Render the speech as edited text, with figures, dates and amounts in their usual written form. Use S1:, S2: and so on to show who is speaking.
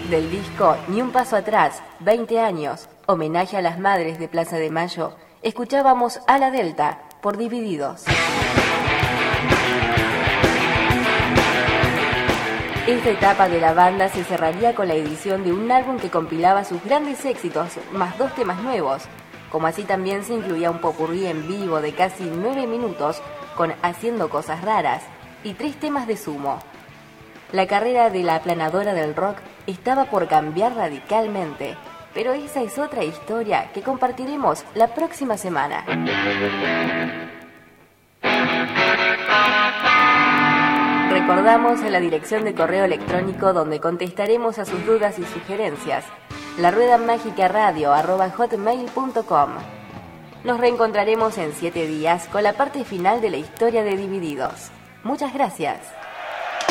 S1: Del disco Ni un paso atrás, 20 años, homenaje a las madres de Plaza de Mayo, escuchábamos A la Delta, por Divididos. Esta etapa de la banda se cerraría con la edición de un álbum que compilaba sus grandes éxitos, más 2 temas nuevos, como así también se incluía un popurrí en vivo de casi 9 minutos con Haciendo Cosas Raras y 3 temas de Sumo. La carrera de la aplanadora del rock estaba por cambiar radicalmente, pero esa es otra historia que compartiremos la próxima semana. Recordamos la dirección de correo electrónico donde contestaremos a sus dudas y sugerencias: laruedamagica@hotmail.com. Nos reencontraremos en 7 días con la parte final de la historia de Divididos. Muchas gracias.